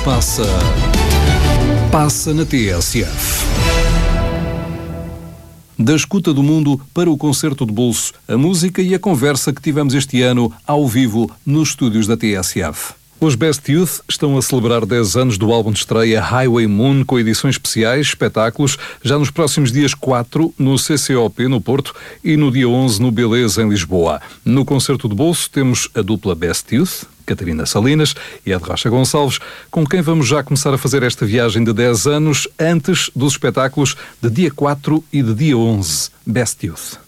passa na TSF. Da escuta do mundo para o concerto de bolso, a música e a conversa que tivemos este ano ao vivo nos estúdios da TSF. Os Best Youth estão a celebrar 10 anos do álbum de estreia Highway Moon, com edições especiais, espetáculos, já nos próximos dias 4 no CCOP no Porto e no dia 11 no Beleza em Lisboa. No concerto de bolso temos a dupla Best Youth, Catarina Salinas e Ed Rocha Gonçalves, com quem vamos já começar a fazer esta viagem de 10 anos antes dos espetáculos de dia 4 e de dia 11. Best Youth.